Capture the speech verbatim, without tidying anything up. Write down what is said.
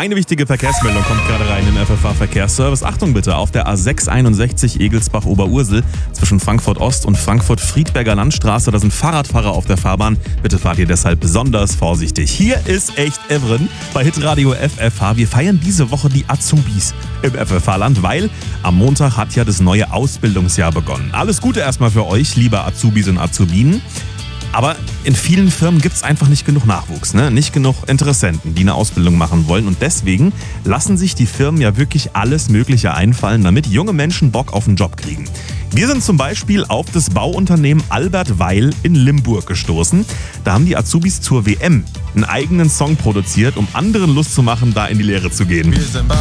Eine wichtige Verkehrsmeldung kommt gerade rein im F F H-Verkehrsservice. Achtung bitte, auf der A sechs einundsechzig Egelsbach-Oberursel zwischen Frankfurt Ost und Frankfurt-Friedberger Landstraße, da sind Fahrradfahrer auf der Fahrbahn. Bitte fahrt ihr deshalb besonders vorsichtig. Hier ist echt Evren bei Hitradio F F H. Wir feiern diese Woche die Azubis im F F H-Land, weil am Montag hat ja das neue Ausbildungsjahr begonnen. Alles Gute erstmal für euch, liebe Azubis und Azubinen. Aber in vielen Firmen gibt es einfach nicht genug Nachwuchs, ne? Nicht genug Interessenten, die eine Ausbildung machen wollen. Und deswegen lassen sich die Firmen ja wirklich alles Mögliche einfallen, damit junge Menschen Bock auf einen Job kriegen. Wir sind zum Beispiel auf das Bauunternehmen Albert Weil in Limburg gestoßen. Da haben die Azubis zur W M einen eigenen Song produziert, um anderen Lust zu machen, da in die Lehre zu gehen. Wir sind